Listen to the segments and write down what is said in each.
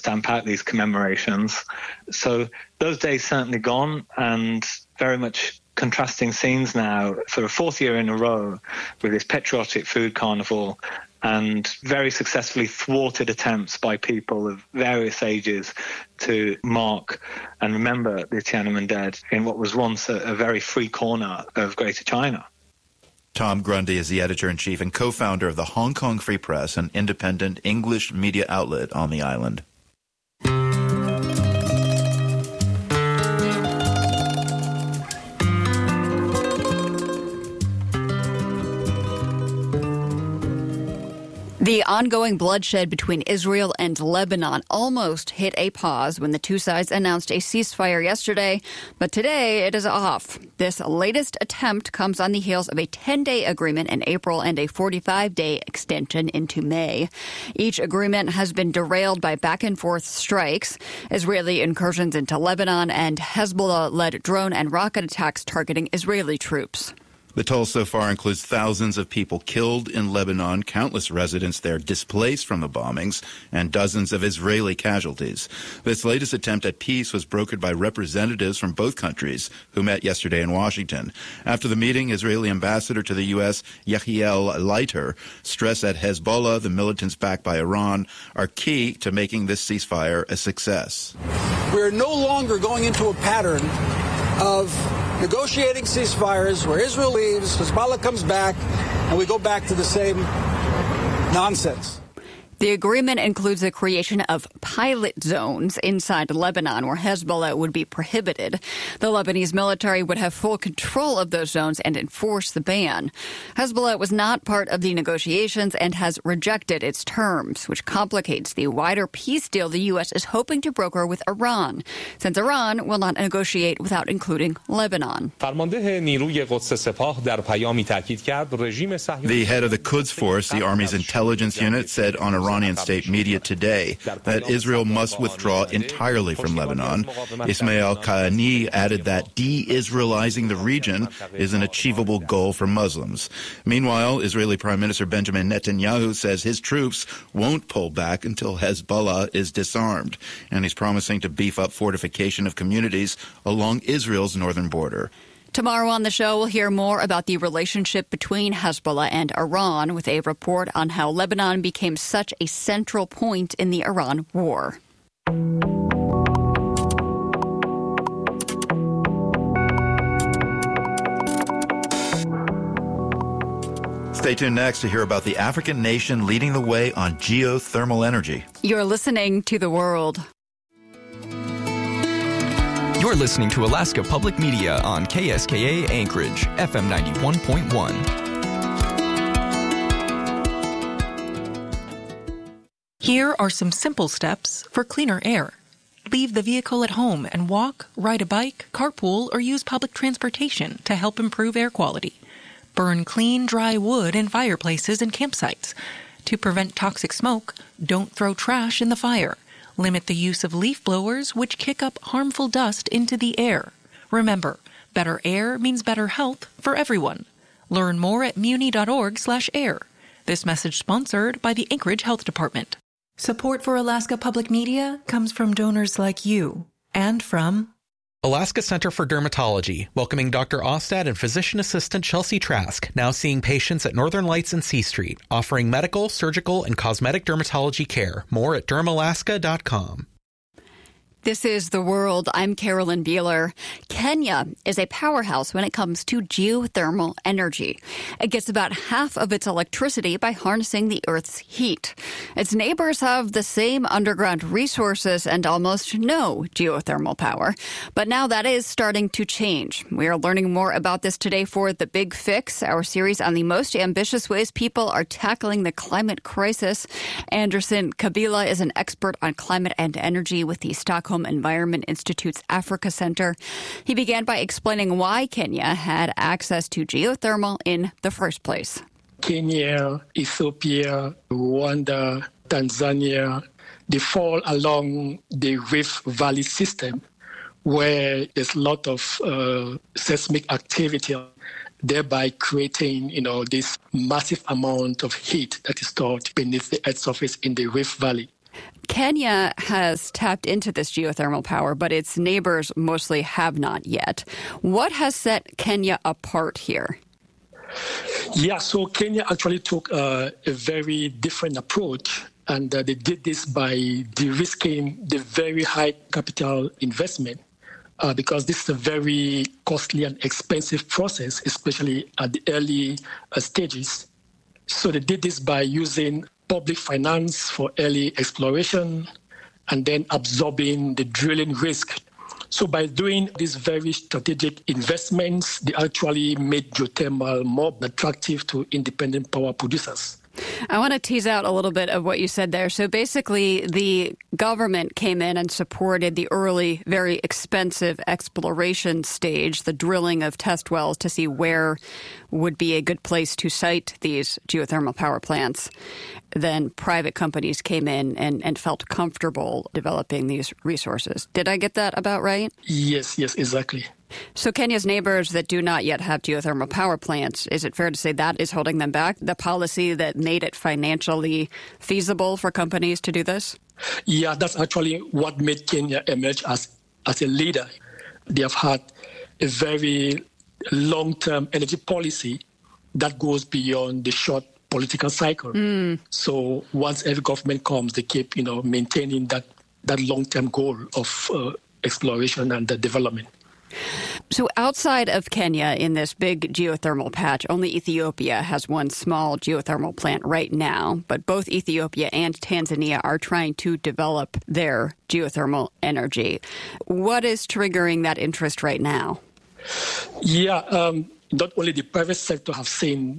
stamp out these commemorations. So those days certainly gone, and very much contrasting scenes now for the fourth year in a row with this patriotic food carnival and very successfully thwarted attempts by people of various ages to mark and remember the Tiananmen dead in what was once a very free corner of Greater China. Tom Grundy is the editor-in-chief and co-founder of the Hong Kong Free Press, an independent English media outlet on the island. The ongoing bloodshed between Israel and Lebanon almost hit a pause when the two sides announced a ceasefire yesterday, but today it is off. This latest attempt comes on the heels of a 10-day agreement in April and a 45-day extension into May. Each agreement has been derailed by back-and-forth strikes, Israeli incursions into Lebanon, and Hezbollah-led drone and rocket attacks targeting Israeli troops. The toll so far includes thousands of people killed in Lebanon, countless residents there displaced from the bombings, and dozens of Israeli casualties. This latest attempt at peace was brokered by representatives from both countries who met yesterday in Washington. After the meeting, Israeli ambassador to the U.S., Yechiel Leiter, stressed that Hezbollah, the militants backed by Iran, are key to making this ceasefire a success. We're no longer going into a pattern of negotiating ceasefires where Israel leaves, Hezbollah comes back, and we go back to the same nonsense. The agreement includes the creation of pilot zones inside Lebanon where Hezbollah would be prohibited. The Lebanese military would have full control of those zones and enforce the ban. Hezbollah was not part of the negotiations and has rejected its terms, which complicates the wider peace deal the U.S. is hoping to broker with Iran, since Iran will not negotiate without including Lebanon. The head of the Quds Force, the Army's intelligence unit, said on Iranian state media today that Israel must withdraw entirely from Lebanon. Ismail Qaani added that de-Israelizing the region is an achievable goal for Muslims. Meanwhile, Israeli Prime Minister Benjamin Netanyahu says his troops won't pull back until Hezbollah is disarmed, and he's promising to beef up fortification of communities along Israel's northern border. Tomorrow on the show, we'll hear more about the relationship between Hezbollah and Iran with a report on how Lebanon became such a central point in the Iran war. Stay tuned next to hear about the African nation leading the way on geothermal energy. You're listening to The World. You're listening to Alaska Public Media on KSKA Anchorage, FM 91.1. Here are some simple steps for cleaner air. Leave the vehicle at home and walk, ride a bike, carpool, or use public transportation to help improve air quality. Burn clean, dry wood in fireplaces and campsites. To prevent toxic smoke, don't throw trash in the fire. Limit the use of leaf blowers, which kick up harmful dust into the air. Remember, better air means better health for everyone. Learn more at muni.org/air. This message sponsored by the Anchorage Health Department. Support for Alaska Public Media comes from donors like you and from Alaska Center for Dermatology, welcoming Dr. Ostad and physician assistant Chelsea Trask, now seeing patients at Northern Lights and C Street, offering medical, surgical, and cosmetic dermatology care. More at dermalaska.com. This is The World. I'm Carolyn Beeler. Kenya is a powerhouse when it comes to geothermal energy. It gets about half of its electricity by harnessing the Earth's heat. Its neighbors have the same underground resources and almost no geothermal power. But now that is starting to change. We are learning more about this today for The Big Fix, our series on the most ambitious ways people are tackling the climate crisis. Anderson Kabila is an expert on climate and energy with the Stockholm Environment Institute's Africa Center. He began by explaining why Kenya had access to geothermal in the first place. Kenya, Ethiopia, Rwanda, Tanzania, they fall along the Rift Valley system where there's a lot of seismic activity, thereby creating, this massive amount of heat that is stored beneath the Earth's surface in the Rift Valley. Kenya has tapped into this geothermal power, but its neighbors mostly have not yet. What has set Kenya apart here? Yeah, so Kenya actually took a very different approach, and they did this by de-risking the very high capital investment because this is a very costly and expensive process, especially at the early stages. So they did this by using public finance for early exploration and then absorbing the drilling risk. So by doing these very strategic investments, they actually made geothermal more attractive to independent power producers. I want to tease out a little bit of what you said there. So basically, the government came in and supported the early, very expensive exploration stage, the drilling of test wells to see where would be a good place to site these geothermal power plants. Then private companies came in and felt comfortable developing these resources. Did I get that about right? Yes, exactly. So Kenya's neighbors that do not yet have geothermal power plants, is it fair to say that is holding them back? The policy that made it financially feasible for companies to do this? Yeah, that's actually what made Kenya emerge as a leader. They have had a very long-term energy policy that goes beyond the short political cycle. So once every government comes, they keep, maintaining that long-term goal of exploration and development. So outside of Kenya, in this big geothermal patch, only Ethiopia has one small geothermal plant right now. But both Ethiopia and Tanzania are trying to develop their geothermal energy. What is triggering that interest right now? Yeah, not only the private sector have seen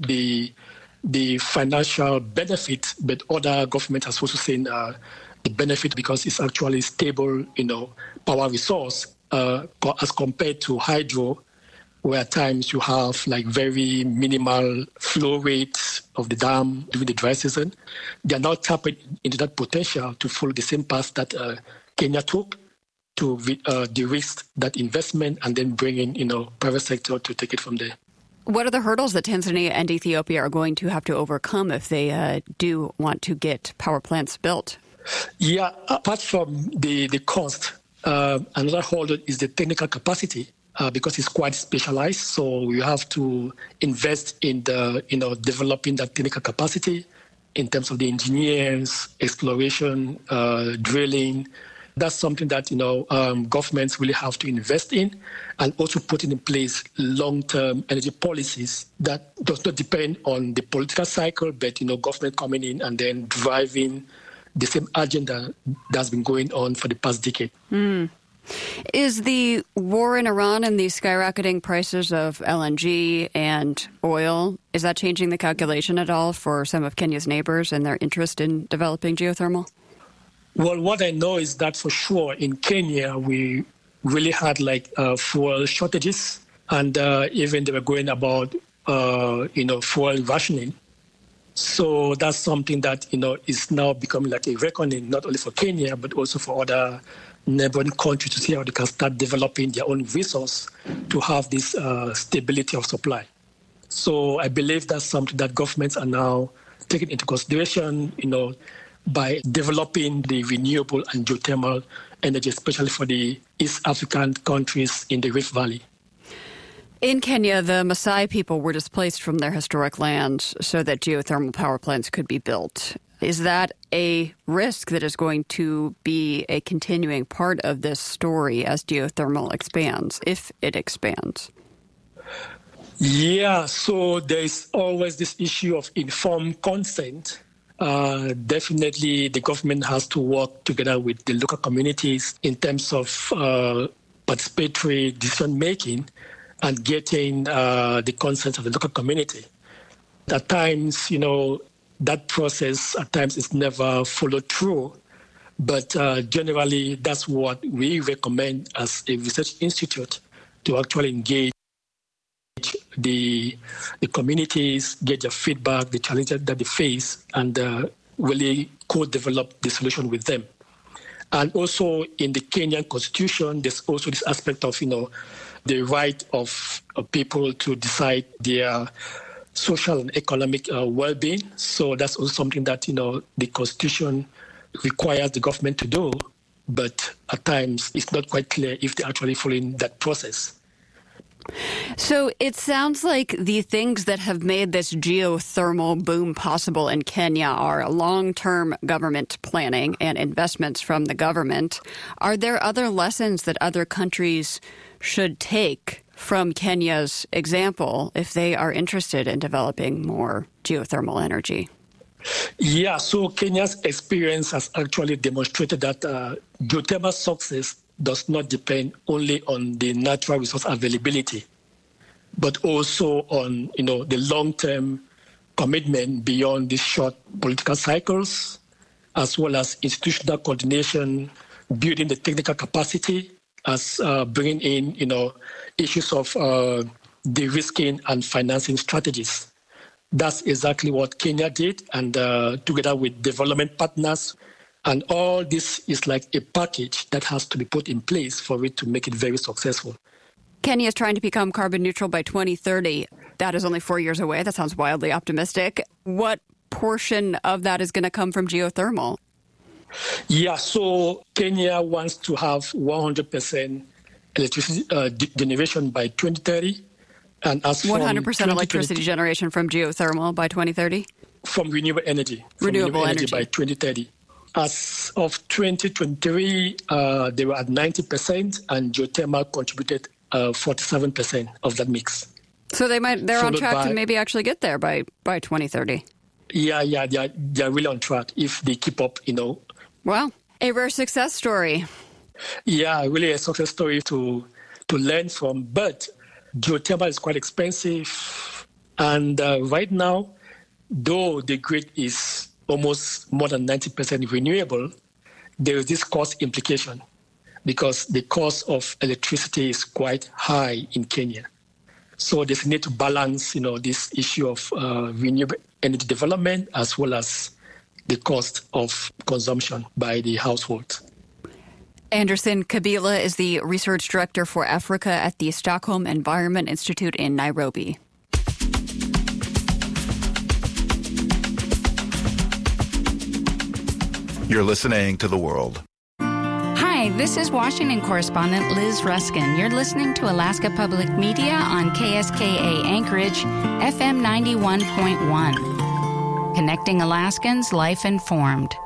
the financial benefit, but other governments have also seen the benefit because it's actually stable, power resource. As compared to hydro, where at times you have like very minimal flow rates of the dam during the dry season, they are now tapping into that potential to follow the same path that Kenya took to de-risk that investment and then bring in, private sector to take it from there. What are the hurdles that Tanzania and Ethiopia are going to have to overcome if they do want to get power plants built? Yeah, apart from the cost, another hurdle is the technical capacity because it's quite specialized. So you have to invest in developing that technical capacity in terms of the engineers, exploration, drilling. That's something that governments really have to invest in, and also putting in place long-term energy policies that does not depend on the political cycle, but government coming in and then driving the same agenda that's been going on for the past decade. Is the war in Iran and the skyrocketing prices of LNG and oil, is that changing the calculation at all for some of Kenya's neighbors and their interest in developing geothermal? Well, what I know is that for sure in Kenya, we really had fuel shortages, and even they were going about, fuel rationing. So that's something that, is now becoming like a reckoning, not only for Kenya, but also for other neighboring countries to see how they can start developing their own resource to have this stability of supply. So I believe that's something that governments are now taking into consideration, by developing the renewable and geothermal energy, especially for the East African countries in the Rift Valley. In Kenya, the Maasai people were displaced from their historic lands so that geothermal power plants could be built. Is that a risk that is going to be a continuing part of this story as geothermal expands, if it expands? Yeah, so there's always this issue of informed consent. Definitely the government has to work together with the local communities in terms of participatory decision-making and getting the consent of the local community. At times, that process at times is never followed through, but generally that's what we recommend as a research institute, to actually engage the communities, get their feedback, the challenges that they face, and really co-develop the solution with them. And also in the Kenyan constitution, there's also this aspect of, the right of people to decide their social and economic well-being. So that's also something that, the constitution requires the government to do, but at times it's not quite clear if they're actually following that process. So it sounds like the things that have made this geothermal boom possible in Kenya are long-term government planning and investments from the government. Are there other lessons that other countries should take from Kenya's example if they are interested in developing more geothermal energy? Yeah, so Kenya's experience has actually demonstrated that geothermal success does not depend only on the natural resource availability, but also on, the long-term commitment beyond these short political cycles, as well as institutional coordination, building the technical capacity, as bringing in, issues of de-risking and financing strategies. That's exactly what Kenya did, and together with development partners. And all this is like a package that has to be put in place for it to make it very successful. Kenya is trying to become carbon neutral by 2030. That is only 4 years away. That sounds wildly optimistic. What portion of that is going to come from geothermal? Yeah, so Kenya wants to have 100% electricity generation by 2030. And as 100% electricity generation from geothermal by 2030? From renewable energy. Renewable energy by 2030. As of 2023, they were at 90%, and geothermal contributed 47% of that mix. So they're on track to maybe actually get there by 2030. Yeah, they're really on track if they keep up, Wow, a rare success story. Yeah, really a success story to learn from. But geothermal is quite expensive, and right now, though the grid is almost more than 90% renewable, there is this cost implication because the cost of electricity is quite high in Kenya. So there's a need to balance, this issue of renewable energy development as well as the cost of consumption by the households. Anderson Kabila is the research director for Africa at the Stockholm Environment Institute in Nairobi. You're listening to The World. Hi, this is Washington correspondent Liz Ruskin. You're listening to Alaska Public Media on KSKA Anchorage, FM 91.1. Connecting Alaskans, life informed.